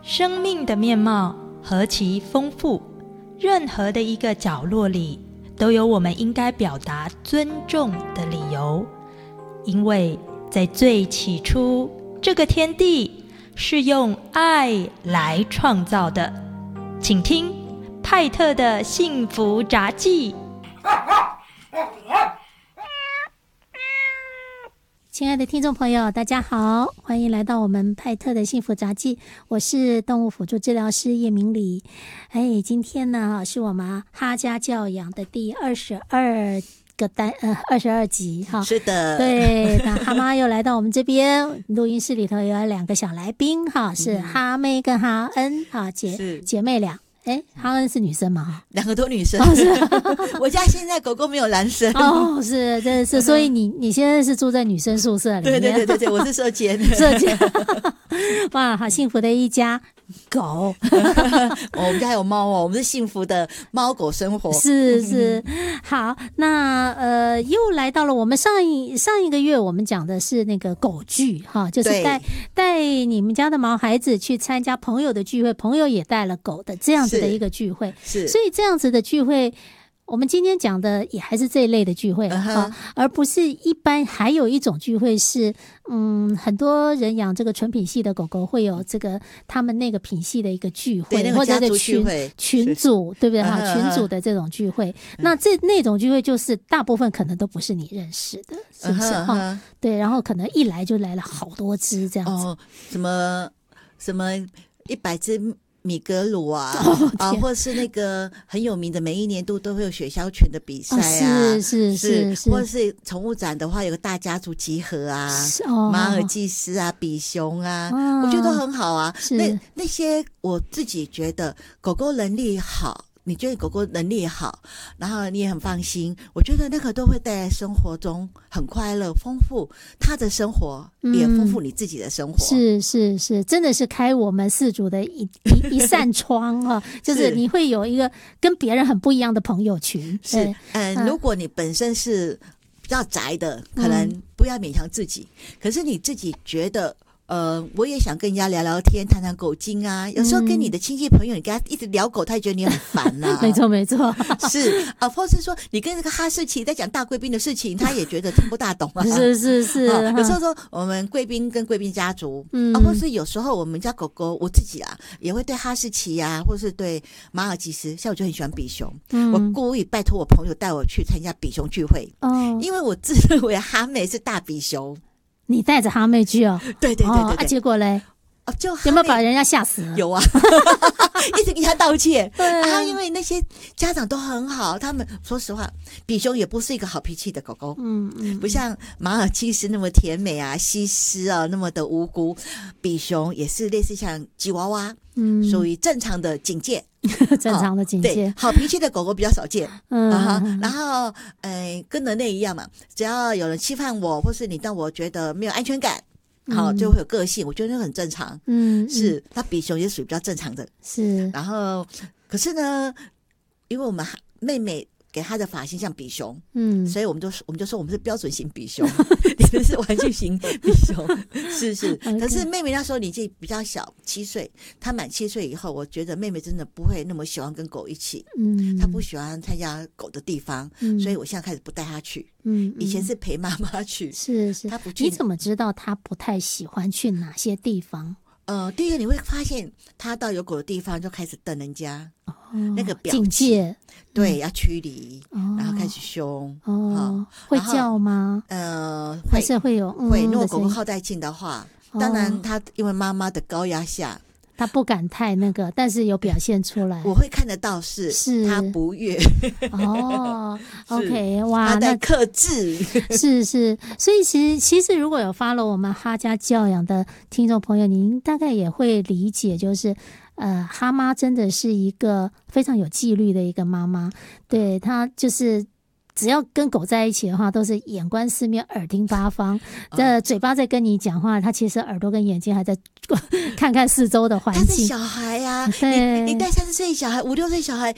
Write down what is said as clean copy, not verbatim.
生命的面貌何其丰富，任何的一个角落里都有我们应该表达尊重的理由。因为在最起初，这个天地是用爱来创造的。请听派特的幸福札记。 亲爱的听众朋友，大家好，欢迎来到我们派特的幸福札记，我是动物辅助治疗师叶明礼。今天呢是我们哈家教养的第22集哈。是的，对，那哈妈又来到我们这边录音室里头，有2个小来宾哈，是哈妹跟哈恩哈姐妹俩。哈恩是女生吗 ？2个都女生。我家现在狗狗没有男生。 是，真的是，所以你现在是住在女生宿舍里面？ 对，我是舍监。 哇，好幸福的一家狗。 我们家有猫哦，我们是幸福的猫狗生活。 是，好，那又来到了我们上一个月，我们讲的是那个狗聚哈，就是带你们家的毛孩子去参加朋友的聚会，朋友也带了狗的这样子的一个聚会。是，所以这样子的聚会，我们今天讲的也还是这一类的聚会而不是一般。还有一种聚会是，很多人养这个纯品系的狗狗会有这个他们那个品系的一个聚会，或者是群组，对不对群组的这种聚会。那那种聚会就是大部分可能都不是你认识的，是不是对，然后可能一来就来了好多只这样子。 什么100只米格鲁啊，或是那个很有名的，每一年度都会有雪橇犬的比赛啊，是，或者是宠物展的话，有个大家族集合啊，马尔济斯啊，比熊啊，我觉得都很好啊。那些我自己觉得狗狗能力好，你觉得狗狗能力好，然后你也很放心，我觉得那个都会带来生活中很快乐丰富，他的生活也丰富你自己的生活。 是，真的是开我们饲主的一扇窗就是你会有一个跟别人很不一样的朋友群。是， 如果你本身是比较宅的，可能不要勉强自己，可是你自己觉得我也想跟人家聊聊天，谈谈狗经啊。有时候跟你的亲戚朋友，你跟他一直聊狗，他也觉得你很烦啊。 没错， 是啊，或是说你跟这个哈士奇在讲大贵宾的事情，他也觉得听不大懂啊。 是。 有时候说我们贵宾跟贵宾家族，或是有时候我们家狗狗，我自己也会对哈士奇啊，或是对马尔济斯，像我就很喜欢比熊。我故意拜托我朋友带我去参加比熊聚会，因为我自认为哈妹是大比熊。 你带着哈妹去对， 结果嘞就有没有把人家嚇死了？ 有啊，一直跟他道歉。因为那些家长都很好，他们说实话，比熊也不是一个好脾气的狗狗，不像马尔济斯那么甜美啊，西施啊那么的无辜，比熊也是类似像吉娃娃，属于正常的警戒。 正常的警戒， 对，好脾气的狗狗比较少见。然后跟人类一样嘛，只要有人欺犯我，或是你让我觉得没有安全感，就会有个性，我觉得那很正常。是，那比熊也属于比较正常的。是，然后可是呢，因为我们妹妹给她的发型像比熊，所以我们就说我们是标准型比熊，你们是玩具型比熊，是。可是妹妹那时候年纪比较小，7岁，她满7岁以后，我觉得妹妹真的不会那么喜欢跟狗一起，她不喜欢参加狗的地方，所以我现在开始不带她去。以前是陪妈妈去，是，她不去。 你怎么知道她不太喜欢去哪些地方？ 第一个你会发现他到有狗的地方就开始瞪人家，那个表警戒， 对，要驱离，然后开始凶， 会叫吗？还是会有会。如果狗狗好带劲的话，当然他因为妈妈的高压下， 他不敢太那个，但是有表现出来， 我会看得到是他不悦。 OK， 哇， 他在克制。 是，所以其实如果有 follow 我们哈家教养的听众朋友，您大概也会理解，就是哈妈真的是一个非常有纪律的一个妈妈，对，她就是只要跟狗在一起的话，都是眼观四面，耳听八方。嘴巴在跟你讲话，他其实耳朵跟眼睛还在看看四周的环境。 他是小孩啊，你带30岁小孩、5、6岁小孩，